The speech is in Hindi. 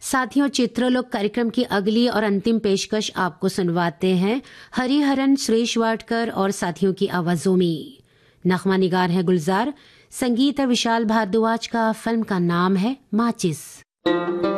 साथियों, चित्रलोक कार्यक्रम की अगली और अंतिम पेशकश आपको सुनवाते हैं हरिहरन सुरेश वाडकर और साथियों की आवाजों में। नगमा निगार है गुलजार, संगीत है विशाल भारद्वाज का, फिल्म का नाम है माचिस।